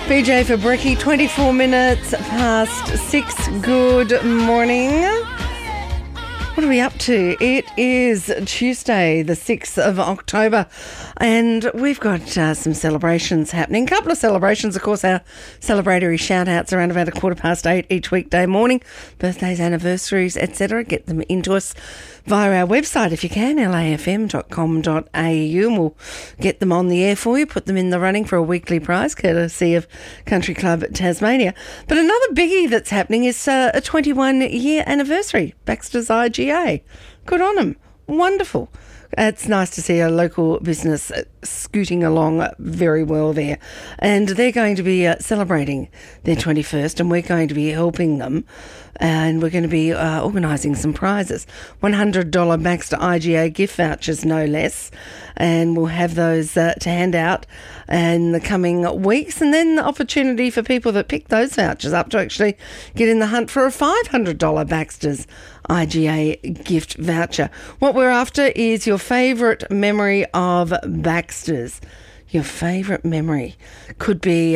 BJ for Bricky, 24 minutes past 6. Good morning. What are we up to? It is Tuesday, the 6th of October, and we've got some celebrations happening. A couple of celebrations, of course, our celebratory shout-outs around about 8:15 each weekday morning. Birthdays, anniversaries, etc. Get them into us via our website if you can, lafm.com.au, and we'll get them on the air for you, put them in the running for a weekly prize, courtesy of Country Club Tasmania. But another biggie that's happening is a 21-year anniversary, Baxter's IGA. Good on them. Wonderful. It's nice to see a local business scooting along very well there. And they're going to be celebrating their 21st, and we're going to be helping them. And we're going to be organising some prizes. $100 Baxter IGA gift vouchers, no less. And we'll have those to hand out in the coming weeks. And then the opportunity for people that pick those vouchers up to actually get in the hunt for a $500 Baxter's IGA gift voucher. What we're after is your favourite memory of Baxter's. Your favourite memory could be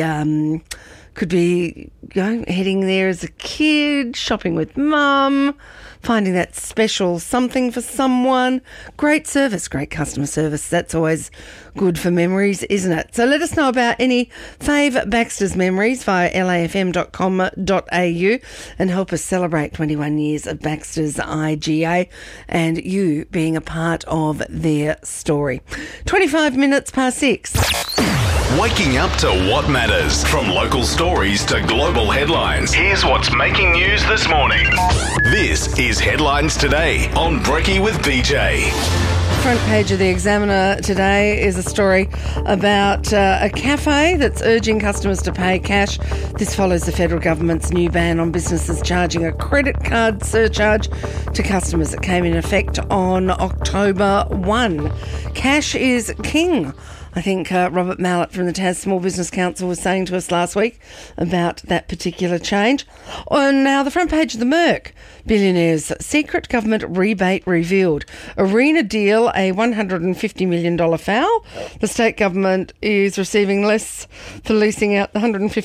heading there as a kid, shopping with mum, finding that special something for someone. Great service, great customer service. That's always good for memories, isn't it? So let us know about any fave Baxter's memories via lafm.com.au and help us celebrate 21 years of Baxter's IGA and you being a part of their story. 25 minutes past 6. Waking up to what matters. From local stories to global headlines. Here's what's making news this morning. This is Headlines Today on Brekkie with BJ. Front page of the Examiner today is a story about a cafe that's urging customers to pay cash. This follows the federal government's new ban on businesses charging a credit card surcharge to customers that came in effect on October 1. Cash is king. I think Robert Mallett from the Tas Small Business Council was saying to us last week about that particular change. On now, the front page of the Merc, billionaires' secret government rebate revealed. Arena deal, a $150 million foul. The state government is receiving less for leasing out the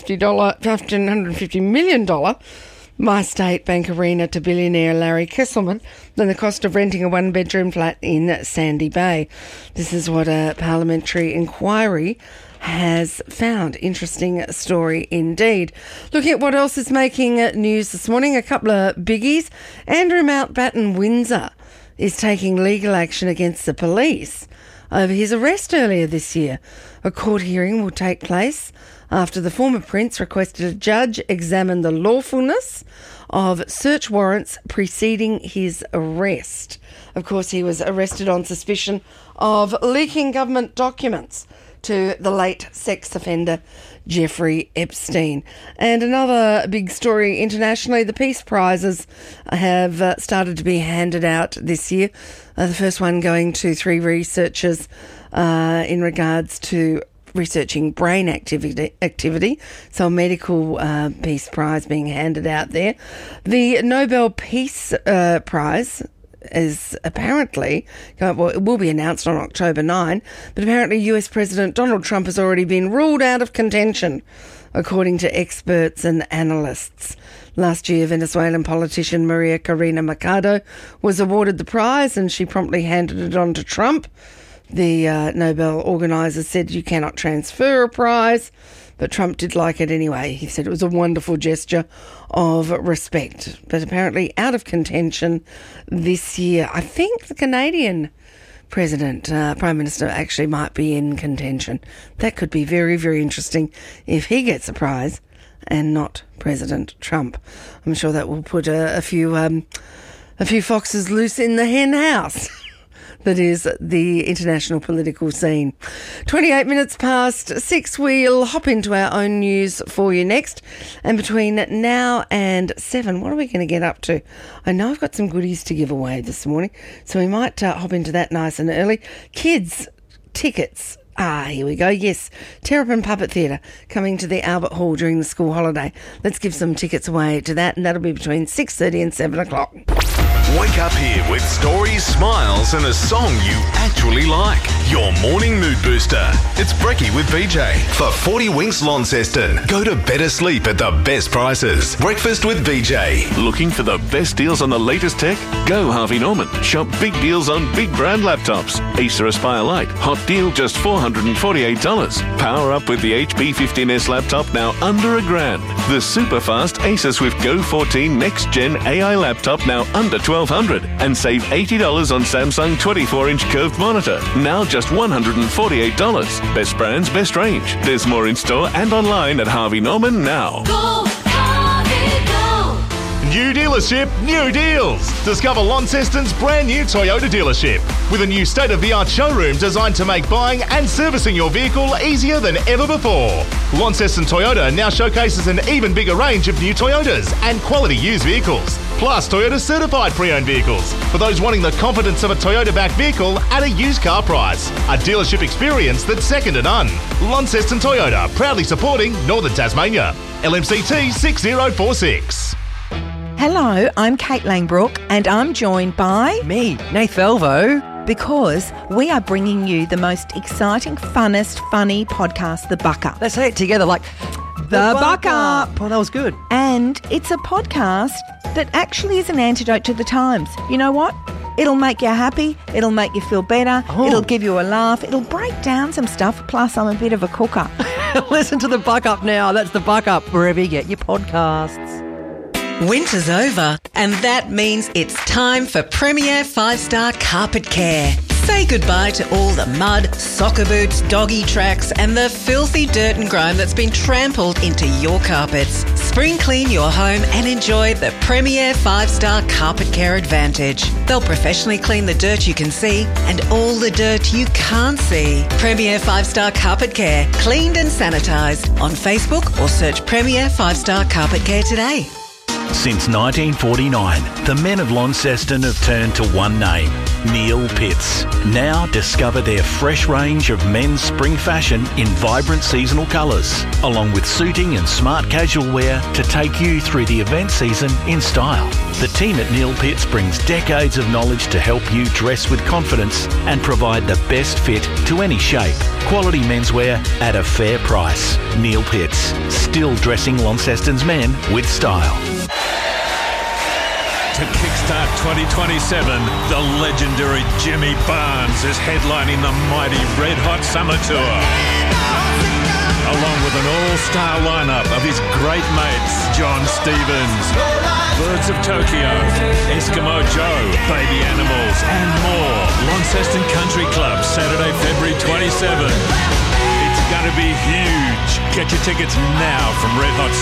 $150 million My State Bank Arena to billionaire Larry Kesselman than the cost of renting a one-bedroom flat in Sandy Bay. This is what a parliamentary inquiry has found. Interesting story indeed. Looking at what else is making news this morning, a couple of biggies. Andrew Mountbatten Windsor is taking legal action against the police over his arrest earlier this year. A court hearing will take place after the former prince requested a judge examine the lawfulness of search warrants preceding his arrest. Of course, he was arrested on suspicion of leaking government documents to the late sex offender Jeffrey Epstein. And another big story internationally, the Peace Prizes have started to be handed out this year. The first one going to 3 researchers in regards to researching brain activity, so a medical Peace Prize being handed out there. The Nobel Peace Prize is apparently, well, it will be announced on October 9, but apparently US President Donald Trump has already been ruled out of contention, according to experts and analysts. Last year, Venezuelan politician Maria Corina Machado was awarded the prize and she promptly handed it on to Trump. The Nobel organisers said you cannot transfer a prize, but Trump did like it anyway. He said it was a wonderful gesture of respect. But apparently out of contention this year. I think the Canadian Prime Minister actually might be in contention. That could be very, very interesting if he gets a prize and not President Trump. I'm sure that will put a few foxes loose in the hen house. That is the international political scene. 28 minutes past 6, we'll hop into our own news for you next. And between now and 7, what are we going to get up to? I know I've got some goodies to give away this morning, so we might hop into that nice and early. Kids, tickets. Here we go. Yes, Terrapin Puppet Theatre coming to the Albert Hall during the school holiday. Let's give some tickets away to that, and that'll be between 6:30 and 7 o'clock. Wake up here with stories, smiles and a song you actually like. Your morning mood booster. It's Brekkie with BJ. For 40 Winks Launceston, go to better sleep at the best prices. Breakfast with BJ. Looking for the best deals on the latest tech? Go Harvey Norman. Shop big deals on big brand laptops. Acer Aspire Lite. Hot deal just $448. Power up with the HP 15S laptop now under $1,000. The super fast Acer Swift Go 14 Next Gen AI laptop now under $1,200. And save $80 on Samsung 24-inch curved monitor. Now just $148. Best brands, best range. There's more in store and online at Harvey Norman now. Go, Harvey, go! New dealership, new deals. Discover Launceston's brand new Toyota dealership with a new state-of-the-art showroom designed to make buying and servicing your vehicle easier than ever before. Launceston Toyota now showcases an even bigger range of new Toyotas and quality used vehicles, plus Toyota certified pre-owned vehicles for those wanting the confidence of a Toyota-backed vehicle at a used car price. A dealership experience that's second to none. Launceston Toyota, proudly supporting Northern Tasmania. LMCT 6046. Hello, I'm Kate Langbrook and I'm joined by... Me, Nath Velvo. Because we are bringing you the most exciting, funnest, funny podcast, The Buck Up. Let's say it together like... The Buck Up. Oh, that was good. And it's a podcast that actually is an antidote to the times. You know what? It'll make you happy. It'll make you feel better. Oh. It'll give you a laugh. It'll break down some stuff. Plus, I'm a bit of a cooker. Listen to The Buck Up now. That's The Buck Up, wherever you get your podcasts. Winter's over, and that means it's time for Premier 5-Star Carpet Care. Say goodbye to all the mud, soccer boots, doggy tracks, and the filthy dirt and grime that's been trampled into your carpets. Spring clean your home and enjoy the Premier 5-Star Carpet Care Advantage. They'll professionally clean the dirt you can see and all the dirt you can't see. Premier 5-Star Carpet Care, cleaned and sanitised. On Facebook or search Premier 5-Star Carpet Care today. Since 1949, the men of Launceston have turned to one name, Neil Pitts. Now discover their fresh range of men's spring fashion in vibrant seasonal colours, along with suiting and smart casual wear to take you through the event season in style. The team at Neil Pitts brings decades of knowledge to help you dress with confidence and provide the best fit to any shape. Quality menswear at a fair price. Neil Pitts, still dressing Launceston's men with style. To kickstart 2027, the legendary Jimmy Barnes is headlining the mighty Red Hot Summer Tour. Along with an all-star lineup of his great mates, John Stevens, Birds of Tokyo, Eskimo Joe, Baby Animals, and more. Launceston Country Club, Saturday, February 27. It's going to be huge. Get your tickets now from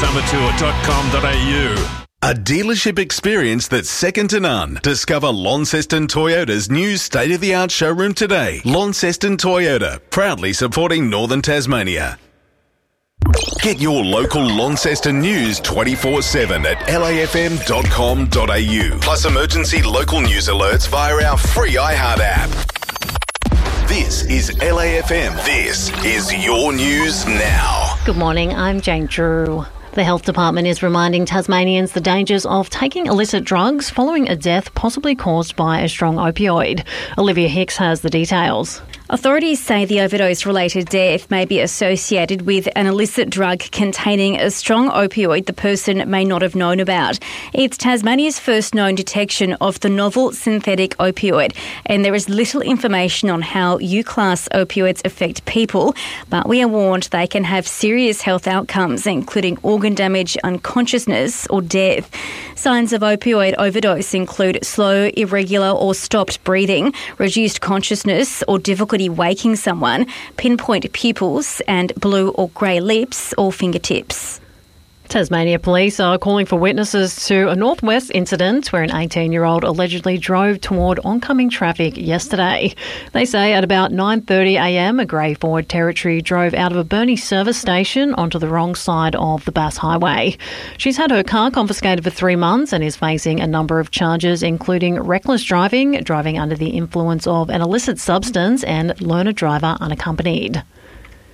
redhotsummertour.com.au. A dealership experience that's second to none. Discover Launceston Toyota's new state-of-the-art showroom today. Launceston Toyota, proudly supporting Northern Tasmania. Get your local Launceston news 24/7 at lafm.com.au. Plus emergency local news alerts via our free iHeart app. This is LAFM. This is your news now. Good morning, I'm Jane Drew. The Health Department is reminding Tasmanians the dangers of taking illicit drugs following a death possibly caused by a strong opioid. Olivia Hicks has the details. Authorities say the overdose-related death may be associated with an illicit drug containing a strong opioid the person may not have known about. It's Tasmania's first known detection of the novel synthetic opioid, and there is little information on how U-class opioids affect people, but we are warned they can have serious health outcomes, including organ damage, unconsciousness or death. Signs of opioid overdose include slow, irregular or stopped breathing, reduced consciousness or difficulty waking someone, pinpoint pupils and blue or grey lips or fingertips. Tasmania Police are calling for witnesses to a Northwest incident where an 18-year-old allegedly drove toward oncoming traffic yesterday. They say at about 9:30am, a grey Ford Territory drove out of a Burnie service station onto the wrong side of the Bass Highway. She's had her car confiscated for 3 months and is facing a number of charges, including reckless driving, driving under the influence of an illicit substance and learner driver unaccompanied.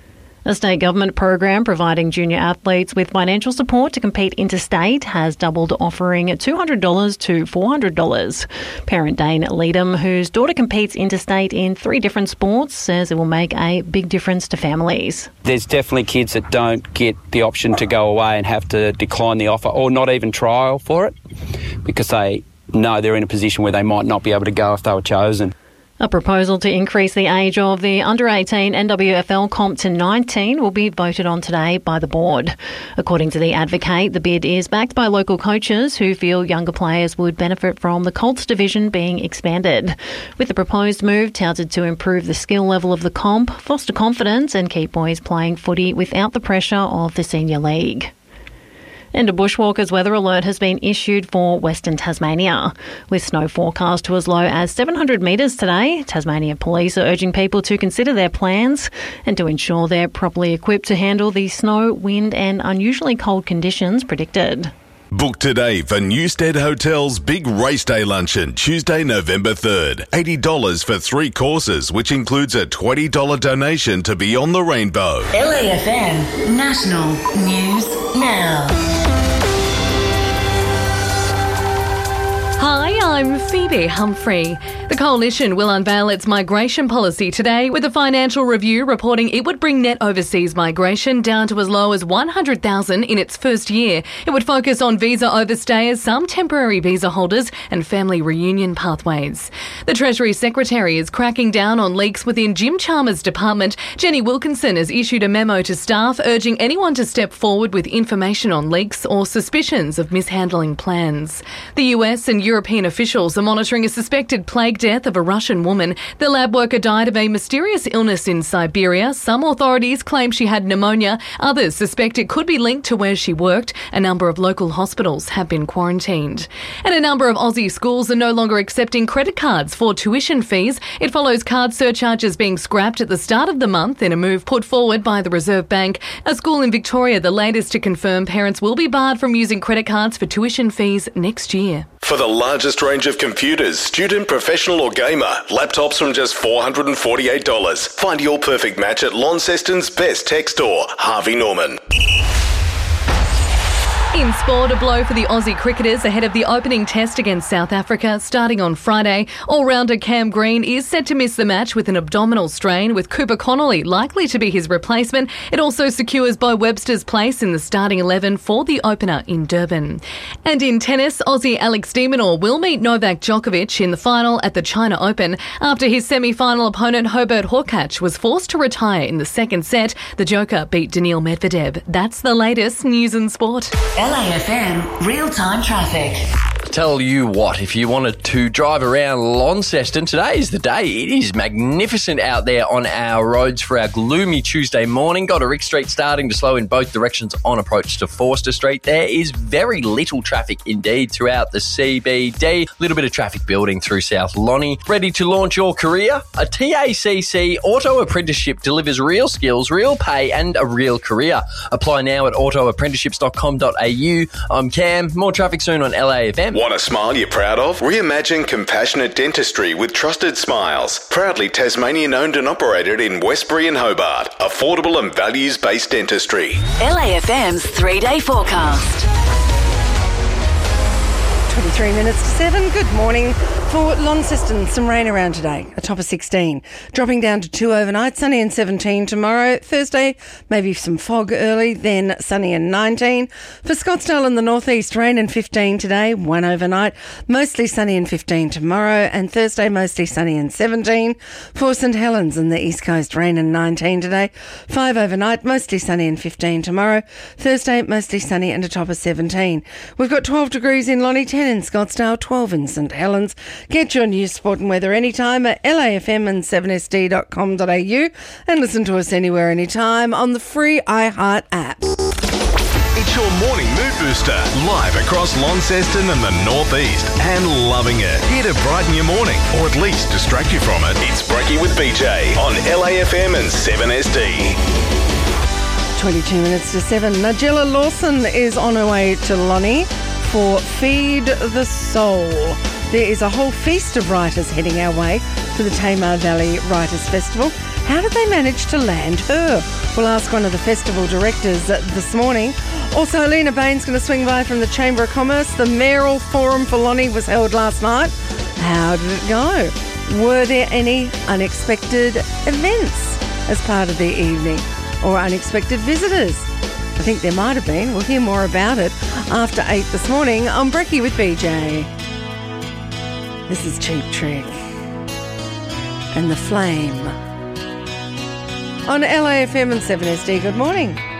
A state government program providing junior athletes with financial support to compete interstate has doubled, offering $200 to $400. Parent Dane Leadham, whose daughter competes interstate in 3 different sports, says it will make a big difference to families. There's definitely kids that don't get the option to go away and have to decline the offer or not even trial for it because they know they're in a position where they might not be able to go if they were chosen. A proposal to increase the age of the under-18 NWFL comp to 19 will be voted on today by the board. According to the Advocate, the bid is backed by local coaches who feel younger players would benefit from the Colts division being expanded. With the proposed move touted to improve the skill level of the comp, foster confidence and keep boys playing footy without the pressure of the senior league. And a bushwalkers weather alert has been issued for Western Tasmania. With snow forecast to as low as 700 metres today, Tasmania Police are urging people to consider their plans and to ensure they're properly equipped to handle the snow, wind and unusually cold conditions predicted. Book today for Newstead Hotel's Big Race Day Luncheon, Tuesday, November 3rd. $80 for 3 courses, which includes a $20 donation to Beyond the Rainbow. LAFM National News Now. Hi, I'm Phoebe Humphrey. The Coalition will unveil its migration policy today, with a financial review reporting it would bring net overseas migration down to as low as 100,000 in its first year. It would focus on visa overstayers, some temporary visa holders and family reunion pathways. The Treasury Secretary is cracking down on leaks within Jim Chalmers' department. Jenny Wilkinson has issued a memo to staff urging anyone to step forward with information on leaks or suspicions of mishandling plans. The US and European officials are monitoring a suspected plague death of a Russian woman. The lab worker died of a mysterious illness in Siberia. Some authorities claim she had pneumonia. Others suspect it could be linked to where she worked. A number of local hospitals have been quarantined. And a number of Aussie schools are no longer accepting credit cards for tuition fees. It follows card surcharges being scrapped at the start of the month in a move put forward by the Reserve Bank. A school in Victoria, the latest to confirm parents will be barred from using credit cards for tuition fees next year. For the largest range of computers, student, professional or gamer, laptops from just $448. Find your perfect match at Launceston's best tech store, Harvey Norman. In sport, a blow for the Aussie cricketers ahead of the opening test against South Africa starting on Friday. All-rounder Cam Green is set to miss the match with an abdominal strain, with Cooper Connolly likely to be his replacement. It also secures Bo Webster's place in the starting 11 for the opener in Durban. And in tennis, Aussie Alex de Minaur will meet Novak Djokovic in the final at the China Open. After his semi-final opponent Hubert Hurkacz was forced to retire in the second set, the Joker beat Daniil Medvedev. That's the latest news and sport. LAFM real-time traffic. Tell you what, if you wanted to drive around Launceston, today is the day. It is magnificent out there on our roads for our gloomy Tuesday morning. Got a Rick Street starting to slow in both directions on approach to Forster Street. There is very little traffic indeed throughout the CBD. Little bit of traffic building through South Lonnie. Ready to launch your career? A TACC auto apprenticeship delivers real skills, real pay and a real career. Apply now at autoapprenticeships.com.au. I'm Cam. More traffic soon on LAFM. Want a smile you're proud of? Reimagine compassionate dentistry with Trusted Smiles. Proudly Tasmanian owned and operated in Westbury and Hobart. Affordable and values-based dentistry. LAFM's 3-day forecast. 23 minutes to 7. Good morning. For Launceston, some rain around today, a top of 16. Dropping down to 2 overnight, sunny and 17 tomorrow. Thursday, maybe some fog early, then sunny and 19. For Scottsdale in the northeast, rain and 15 today, 1 overnight. Mostly sunny and 15 tomorrow, and Thursday mostly sunny and 17. For St Helens in the east coast, rain and 19 today. 5 overnight, mostly sunny and 15 tomorrow. Thursday, mostly sunny and a top of 17. We've got 12 degrees in Lonnie, 10 in Scottsdale, 12 in St Helens. Get your news, sport and weather anytime at LAFM and 7sd.com.au and listen to us anywhere, anytime on the free iHeart app. It's your morning mood booster, live across Launceston and the northeast, and loving it. Here to brighten your morning, or at least distract you from it. It's Brekkie with BJ on LAFM and 7SD. 22 minutes to 7. Nigella Lawson is on her way to Lonnie for Feed the Soul. There is a whole feast of writers heading our way for the Tamar Valley Writers Festival. How did they manage to land her? We'll ask one of the festival directors this morning. Also, Alina Bain's going to swing by from the Chamber of Commerce. The Mayoral Forum for Lonnie was held last night. How did it go? Were there any unexpected events as part of the evening or unexpected visitors? I think there might have been. We'll hear more about it after 8 this morning on Brekkie with BJ. This is Cheap Trick and The Flame on LAFM and 7SD. Good morning.